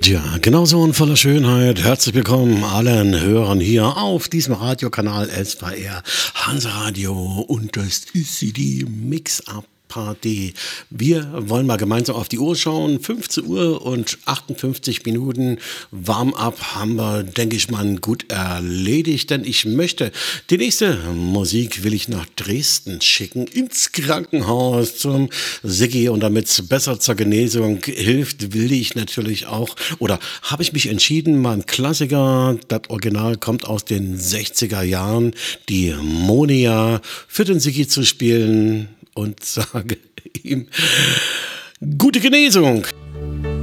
Ja, genauso und voller Schönheit. Herzlich willkommen allen Hörern hier auf diesem Radiokanal SVR Hanseradio und das ist sie, die Mix-Up. Party. Wir wollen mal gemeinsam auf die Uhr schauen. 15 Uhr und 58 Minuten Warm-up haben wir, denke ich mal, gut erledigt. Denn ich möchte, die nächste Musik will ich nach Dresden schicken, ins Krankenhaus zum Siggi. Und damit es besser zur Genesung hilft, will ich natürlich auch, oder habe ich mich entschieden, mal ein Klassiker, das Original kommt aus den 60er Jahren, die Monia, für den Siggi zu spielen. Und sage ihm gute Genesung.